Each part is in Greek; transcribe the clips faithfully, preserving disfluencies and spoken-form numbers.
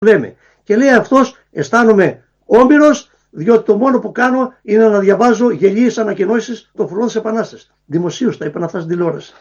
λέμε. Και λέει αυτός, αισθάνομαι όμηρος, διότι το μόνο που κάνω είναι να διαβάζω γελίες ανακοινώσεις των φρουρών της Επανάστασης. Δημοσίως τα είπαν αυτά στην τηλεόραση.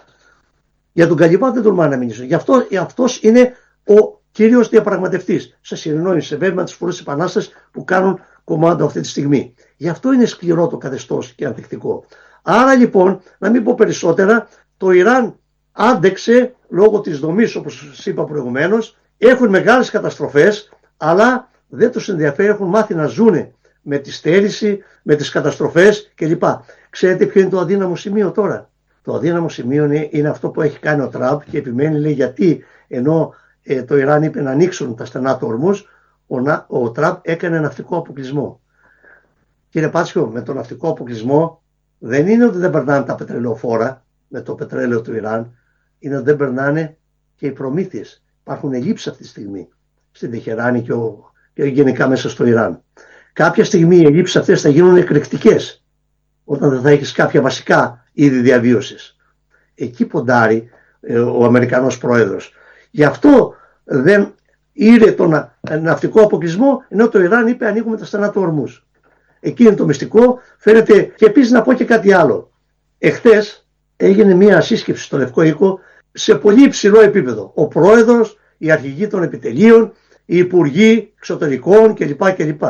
Για τον Καλιβά δεν τολμά να μιλήσω. Γι' αυτό αυτός είναι ο κύριος διαπραγματευτής. Σε συνεννόηση σε βέβαια με τις φρουρές της Επανάστασης που κάνουν κομμάτι αυτή τη στιγμή. Γι' αυτό είναι σκληρό το καθεστώς και ανθεκτικό. Άρα λοιπόν, να μην πω περισσότερα, το Ιράν άντεξε λόγω της δομής, όπως σας είπα προηγουμένως. Έχουν μεγάλες καταστροφές, αλλά δεν τους ενδιαφέρει, έχουν μάθει να ζουνε με τη στέρηση, με τις καταστροφές κλπ. Ξέρετε ποιο είναι το αδύναμο σημείο τώρα? Το αδύναμο σημείο είναι, είναι αυτό που έχει κάνει ο Τραμπ και επιμένει, λέει, γιατί ενώ ε, το Ιράν είπε να ανοίξουν τα στενά του ορμούς, ο, ο Τραμπ έκανε ναυτικό αποκλεισμό. Κύριε Πάτσιο, με τον ναυτικό αποκλεισμό δεν είναι ότι δεν περνάνε τα πετρελαιοφόρα με το πετρέλαιο του Ιράν, είναι ότι δεν περνάνε και οι προμήθειες. Υπάρχουν ελλείψεις αυτή τη στιγμή στην Τεχεράνη και, ο, και γενικά μέσα στο Ιράν. Κάποια στιγμή οι ελλείψεις αυτές θα γίνουν εκρηκτικές όταν δεν θα έχεις κάποια βασικά είδη διαβίωσης. Εκεί ποντάρει ε, ο Αμερικανός πρόεδρος. Γι' αυτό δεν ήρε τον ναυτικό αποκλεισμό, ενώ το Ιράν είπε ανοίγουμε τα στενά του ορμούς. Εκεί είναι το μυστικό. Φαίνεται. Και επίσης να πω και κάτι άλλο. Εχθές έγινε μια σύσκεψη στο Λευκό Οίκο σε πολύ υψηλό επίπεδο. Ο πρόεδρος, οι αρχηγοί των επιτελείων, οι υπουργοί εξωτερικών κλπ. κλπ.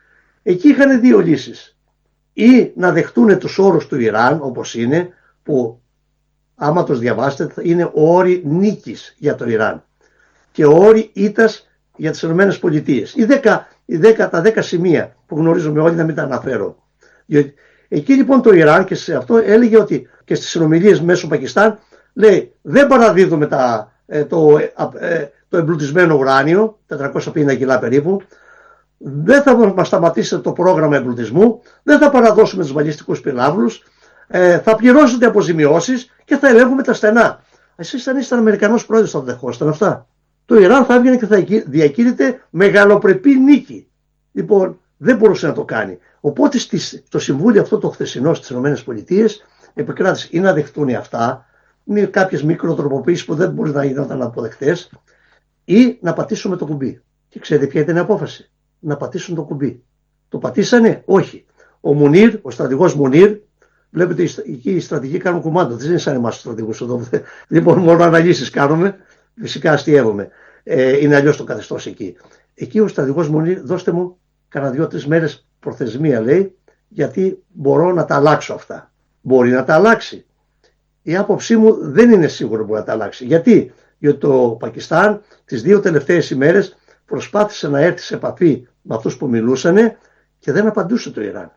Εκεί είχαν δύο λύσεις. Ή να δεχτούν τους όρους του Ιράν όπως είναι, που άμα τους διαβάσετε είναι όροι νίκης για το Ιράν και όροι ήττας για τις ΗΠΑ. Οι δέκα, οι δέκα, τα δέκα σημεία που γνωρίζουμε όλοι, να μην τα αναφέρω. Εκεί λοιπόν το Ιράν, και σε αυτό έλεγε ότι και στις συνομιλίες μέσω Πακιστάν, λέει δεν παραδίδουμε τα, το, το εμπλουτισμένο ουράνιο, τετρακόσια πενήντα κιλά περίπου, δεν θα μας σταματήσετε το πρόγραμμα εμπλουτισμού, δεν θα παραδώσουμε τους βαλιστικούς πυράβλους, ε, θα πληρώσετε αποζημιώσεις και θα ελέγχουμε τα στενά. Εσείς αν ήσταν Αμερικανός πρόεδρος θα δεχόσασταν αυτά? Το Ιράν θα έβγαινε και θα διακήρυτε μεγαλοπρεπή νίκη. Λοιπόν, δεν μπορούσε να το κάνει. Οπότε στο Συμβούλιο αυτό το χθεσινό στις ΗΠΑ επικράτησε ή να δεχτούν αυτά, με κάποιες μικροτροποποιήσεις που δεν μπορεί να γινόταν αποδεκτές, ή να πατήσουμε το κουμπί. Και ξέρετε ποια ήταν η απόφαση? Να πατήσουν το κουμπί. Το πατήσανε? Όχι. Ο Μουνίρ, ο στρατηγός Μουνίρ, βλέπετε εκεί οι στρατηγοί κάνουν κουμάντο, δεν είναι σαν εμάς τους στρατηγούς εδώ. Λοιπόν, μόνο αναλύσεις κάνουμε, φυσικά αστιεύομαι. Ε, είναι αλλιώς το καθεστώς εκεί. Εκεί ο στρατηγός Μουνίρ, δώστε μου κανένα δύο-τρεις μέρες προθεσμία, λέει, γιατί μπορώ να τα αλλάξω αυτά. Μπορεί να τα αλλάξει. Η άποψή μου δεν είναι σίγουρο μπορεί να τα αλλάξει. Γιατί? Γιατί το Πακιστάν τις δύο τελευταίες ημέρες προσπάθησε να έρθει σε επαφή με αυτούς που μιλούσανε και δεν απαντούσε το Ιράν.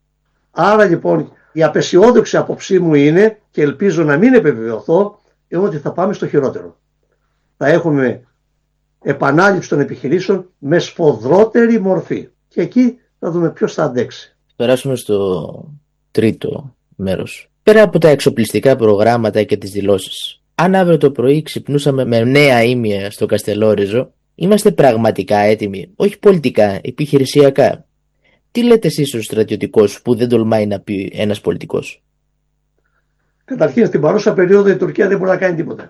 Άρα λοιπόν η απεσιόδοξη άποψή μου είναι, και ελπίζω να μην επιβεβαιωθώ, είναι ότι θα πάμε στο χειρότερο. Θα έχουμε επανάληψη των επιχειρήσεων με σφοδρότερη μορφή. Και εκεί θα δούμε ποιος θα αντέξει. Περάσουμε στο τρίτο μέρος. Πέρα από τα εξοπλιστικά προγράμματα και τις δηλώσεις, αν αύριο το πρωί ξυπνούσαμε με νέα ήμια στο Καστελόριζο, είμαστε πραγματικά έτοιμοι, όχι πολιτικά, επιχειρησιακά? Τι λέτε εσείς ως στρατιωτικός που δεν τολμάει να πει ένας πολιτικός? Καταρχήν, στην παρούσα περίοδο η Τουρκία δεν μπορεί να κάνει τίποτα.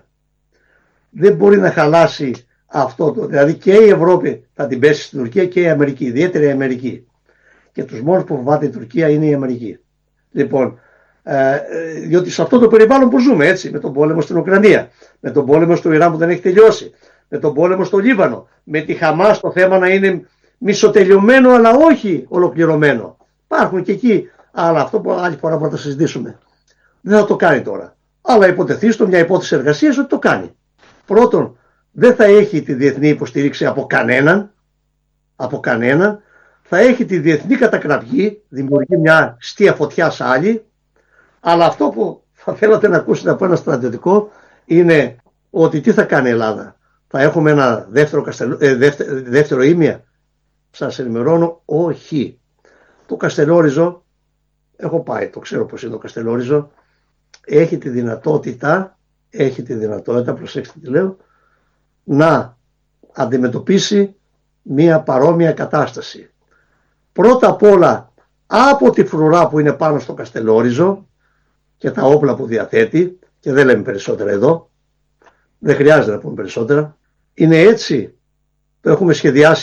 Δεν μπορεί να χαλάσει αυτό το. Δηλαδή και η Ευρώπη θα την πέσει στην Τουρκία και η Αμερική, ιδιαίτερα η Αμερική. Και τους μόνους που φοβάται η Τουρκία είναι η Αμερική. Λοιπόν, ε, διότι σε αυτό το περιβάλλον που ζούμε, έτσι, με τον πόλεμο στην Ουκρανία, με τον πόλεμο στο Ιράν που δεν έχει τελειώσει, με τον πόλεμο στο Λίβανο, με τη Χαμάς το θέμα να είναι μισοτελειωμένο αλλά όχι ολοκληρωμένο. Υπάρχουν και εκεί, αλλά αυτό που άλλη φορά μπορούμε να τα συζητήσουμε. Δεν θα το κάνει τώρα. Αλλά υποτεθεί στο μια υπόθεση εργασίας ότι το κάνει. Πρώτον, δεν θα έχει τη διεθνή υποστήριξη από κανέναν, από κανέναν. Θα έχει τη διεθνή κατακραυγή, δημιουργεί μια στία φωτιάς άλλη. Αλλά αυτό που θα θέλατε να ακούσετε από ένα στρατιωτικό είναι ότι τι θα κάνει η Ελλάδα? Θα έχουμε ένα δεύτερο, καστελο, ε, δεύτερο, δεύτερο ήμια? Σας ενημερώνω, όχι. Το Καστελόριζο, έχω πάει, το ξέρω πως είναι το Καστελόριζο, έχει τη δυνατότητα, έχει τη δυνατότητα, προσέξτε τι λέω, να αντιμετωπίσει μία παρόμοια κατάσταση. Πρώτα απ' όλα από τη φρουρά που είναι πάνω στο Καστελόριζο και τα όπλα που διαθέτει, και δεν λέμε περισσότερα εδώ, δεν χρειάζεται να πούμε περισσότερα, είναι έτσι, το έχουμε σχεδιάσει